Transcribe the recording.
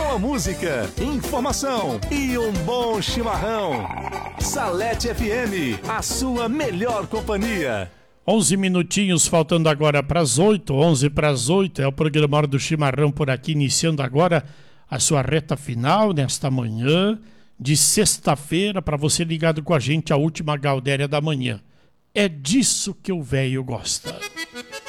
Boa música, informação e um bom chimarrão. Salete FM, a sua melhor companhia. 11 minutinhos faltando agora para as 8, 11 para as 8, é o programa Hora do Chimarrão por aqui, iniciando agora a sua reta final nesta manhã de sexta-feira, para você ligado com a gente, a última Gaudéria da manhã. É disso que o velho gosta.